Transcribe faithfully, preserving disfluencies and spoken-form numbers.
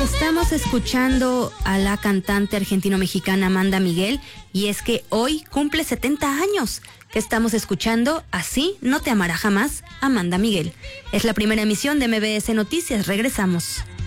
Estamos escuchando a la cantante argentino-mexicana Amanda Miguel, y es que hoy cumple setenta años. Que estamos escuchando Así no te amará jamás, Amanda Miguel. Es la primera emisión de M B S Noticias. Regresamos.